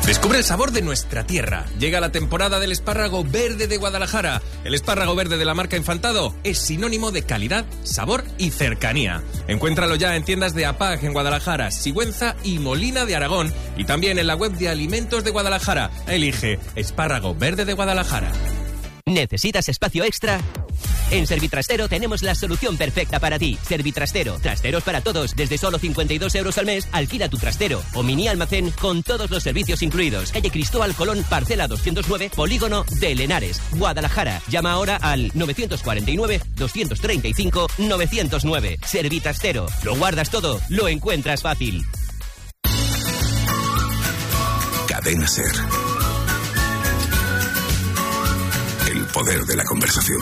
Descubre el sabor de nuestra tierra. Llega la temporada del espárrago verde de Guadalajara. El espárrago verde de la marca Infantado es sinónimo de calidad, sabor y cercanía. Encuéntralo ya en tiendas de APAG en Guadalajara, Sigüenza y Molina de Aragón. Y también en la web de Alimentos de Guadalajara. Elige espárrago verde de Guadalajara. ¿Necesitas espacio extra? En Servitrastero tenemos la solución perfecta para ti. Servitrastero, trasteros para todos. Desde solo 52 euros al mes, alquila tu trastero o mini almacén con todos los servicios incluidos. Calle Cristóbal Colón, parcela 209, Polígono de Lenares, Guadalajara. Llama ahora al 949-235-909. Servitrastero. Lo guardas todo, lo encuentras fácil. Cadena SER. El poder de la conversación.